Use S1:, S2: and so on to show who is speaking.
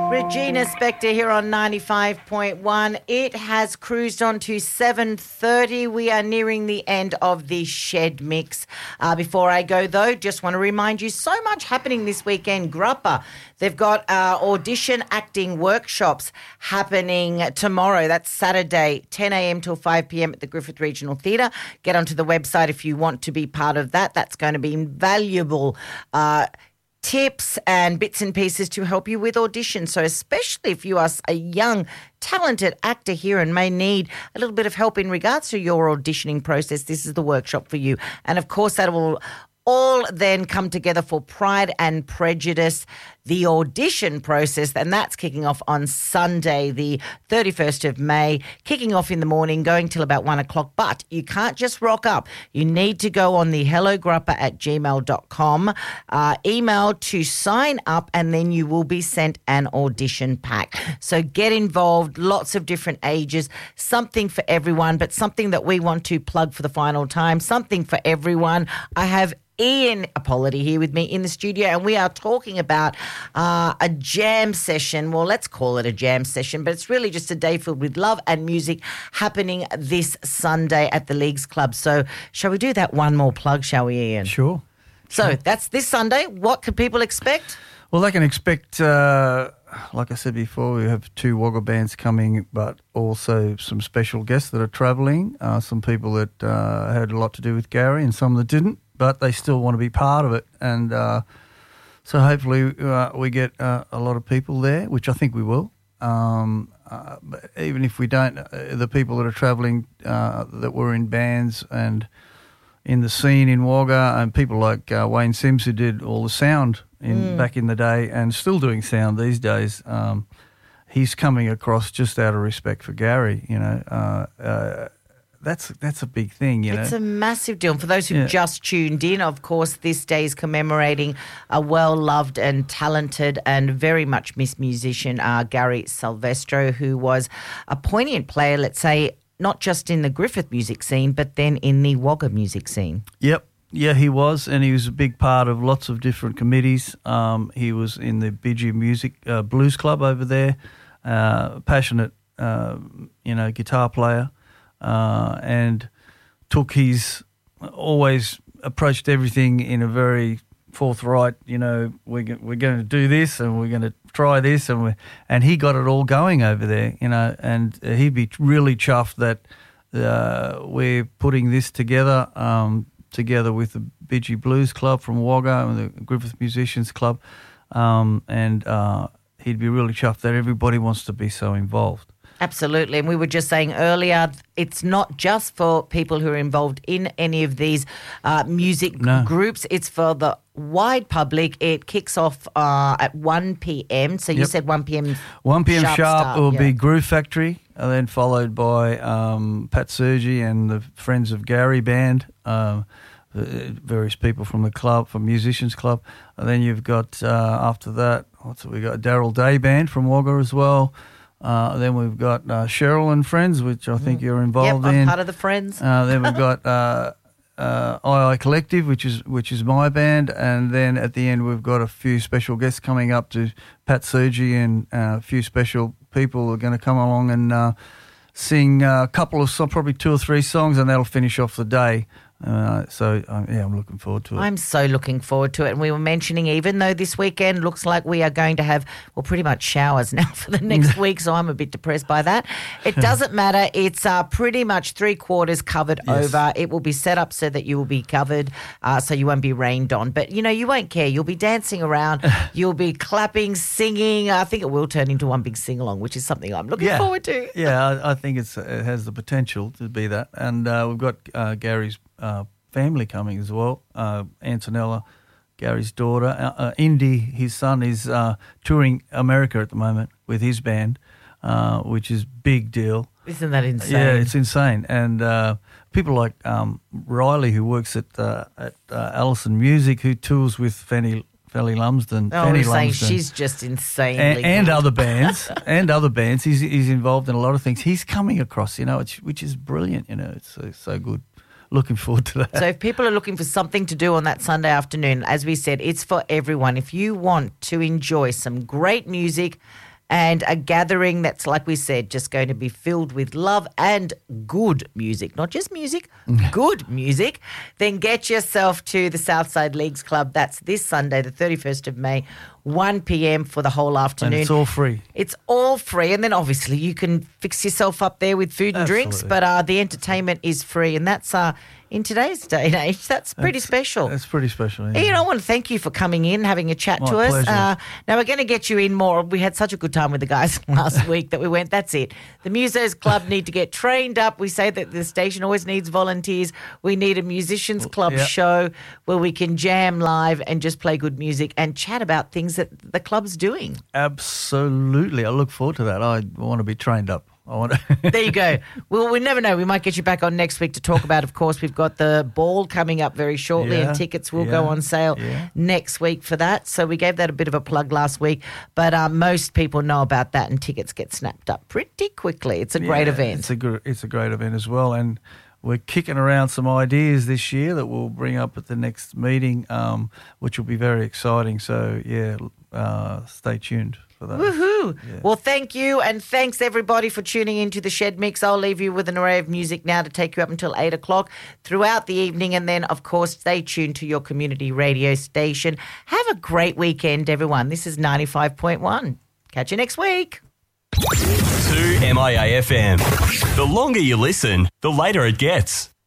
S1: Regina Spektor here on 95.1. It has cruised on to 7:30. We are nearing the end of the Shed Mix. Before I go, though, just want to remind you, so much happening this weekend. Gruppa, they've got audition acting workshops happening tomorrow. That's Saturday, 10 a.m. till 5 p.m. at the Griffith Regional Theatre. Get onto the website if you want to be part of that. That's going to be invaluable tips and bits and pieces to help you with auditions. So especially if you are a young, talented actor here and may need a little bit of help in regards to your auditioning process, this is the workshop for you. And of course, that will all then come together for Pride and Prejudice, the audition process, and that's kicking off on Sunday, the 31st of May, kicking off in the morning, going till about 1 o'clock. But you can't just rock up. You need to go on the hellogruppa@gmail.com, email to sign up, and then you will be sent an audition pack. So get involved, lots of different ages, something for everyone, but something that we want to plug for the final time, something for everyone. I have Ian Apollotti here with me in the studio, and we are talking about a jam session. Well, let's call it a jam session, but it's really just a day filled with love and music happening this Sunday at the Leagues Club. So shall we do that one more plug, shall we, Ian?
S2: Sure.
S1: So that's this Sunday. What can people expect?
S2: Well, they can expect, like I said before, we have 2 Wagga bands coming, but also some special guests that are travelling, some people that had a lot to do with Gary and some that didn't, but they still want to be part of it. And so hopefully we get a lot of people there, which I think we will. But even if we don't, the people that are travelling that were in bands and in the scene in Wagga, and people like Wayne Sims, who did all the sound back in the day and still doing sound these days, he's coming across just out of respect for Gary, you know. That's a big thing, you know.
S1: It's a massive deal. For those who just tuned in, of course, this day is commemorating a well-loved and talented and very much missed musician, Gary Silvestro, who was a poignant player, let's say, not just in the Griffith music scene, but then in the Wagga music scene. Yep.
S2: Yeah, he was, and he was a big part of lots of different committees. He was in the Bidgie Music Blues Club over there, passionate, guitar player. And always approached everything in a very forthright, you know, we're going to do this and we're going to try this, and he got it all going over there, you know, and he'd be really chuffed that we're putting this together, together with the Bidgie Blues Club from Wagga and the Griffith Musicians Club, and he'd be really chuffed that everybody wants to be so involved.
S1: Absolutely. And we were just saying earlier, it's not just for people who are involved in any of these music groups. It's for the wide public. It kicks off at 1 p.m. So you said 1 p.m.
S2: 1 p.m. sharp will be Groove Factory, and then followed by Pat Sergi and the Friends of Gary band, various people from the club, from Musicians Club. And then you've got, after that, we got Daryl Day band from Wagga as well. Then we've got Cheryl and Friends, which I think you're involved in.
S1: I'm part of the Friends.
S2: Then we've got II Collective, which is my band, and then at the end we've got a few special guests coming up to Pat Sergi, and a few special people are going to come along and sing a couple of probably 2 or 3 songs, and that'll finish off the day. I'm looking forward to it.
S1: I'm so looking forward to it. And we were mentioning, even though this weekend looks like we are going to have, pretty much showers now for the next week, so I'm a bit depressed by that. It doesn't matter. It's pretty much 3/4 covered over. It will be set up so that you will be covered, so you won't be rained on. But, you know, you won't care. You'll be dancing around. You'll be clapping, singing. I think it will turn into one big sing-along, which is something I'm looking forward to.
S2: Yeah, I think it has the potential to be that. And we've got Gary's family coming as well. Antonella, Gary's daughter. Indy, his son, is touring America at the moment with his band, which is big deal.
S1: Isn't that insane?
S2: Yeah, it's insane. And people like Riley, who works at Allison Music, who tours with Fanny Lumsden.
S1: Fanny Lumsden. She's just insanely
S2: and other bands. And other bands. He's involved in a lot of things. He's coming across, you know, which is brilliant. You know, it's so good. Looking forward to that.
S1: So if people are looking for something to do on that Sunday afternoon, as we said, it's for everyone. If you want to enjoy some great music and a gathering that's, like we said, just going to be filled with love and good music. Not just music, good music. Then get yourself to the Southside Leagues Club. That's this Sunday, the 31st of May, 1 p.m. for the whole afternoon.
S2: And it's all free.
S1: It's all free. And then obviously you can fix yourself up there with food and drinks, but the entertainment is free. And that's in today's day and age, that's pretty special.
S2: That's pretty special. Yeah.
S1: Ian, I want to thank you for coming in, having a chat to us. Now, we're going to get you in more. We had such a good time with the guys last week that we went, that's it. The Musos Club need to get trained up. We say that the station always needs volunteers. We need a musicians club show where we can jam live and just play good music and chat about things that the club's doing.
S2: Absolutely. I look forward to that. I want to be trained up.
S1: There you go. Well, we never know. We might get you back on next week to talk about, of course, we've got the ball coming up very shortly and tickets will go on sale next week for that. So we gave that a bit of a plug last week, but most people know about that and tickets get snapped up pretty quickly. It's a great event.
S2: It's a great event as well, and we're kicking around some ideas this year that we'll bring up at the next meeting, which will be very exciting. So, stay tuned.
S1: Woohoo! Yeah. Well, thank you, and thanks everybody for tuning into the Shed Mix. I'll leave you with an array of music now to take you up until 8 o'clock throughout the evening, and then, of course, stay tuned to your community radio station. Have a great weekend, everyone. This is 95.1. Catch you next week.
S3: 2 MIA FM. The longer you listen, the later it gets.